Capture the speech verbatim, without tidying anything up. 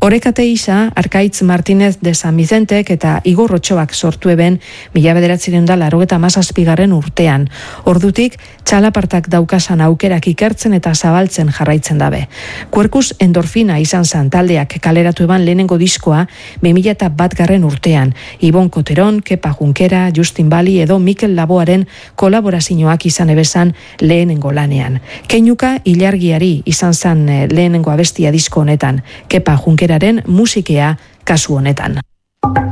Orekate isa, Arkaitz Martínez de San Vicentek eta Igor Otxoak sortu eben mila bederatziehun eta laurogeita hamazazpigarren urtean. Ordutik, txalapartak daukasan aukerak ikertzen eta zabaltzen jarraitzen dabe. Kuerkus endorfina izan zan taldeak kaleratu eban lehenengo diskoa bi mila batgarren urtean. Ibon Koteron, Kepa Junkera, Justin Bali edo Mikel Laboaren kolaborazioak izan ebezan lehenengo lanean. Keinuka ilargiari izan zan lehenengo abestia disko honetan. Kepa Junkeraren musikea kasu honetan.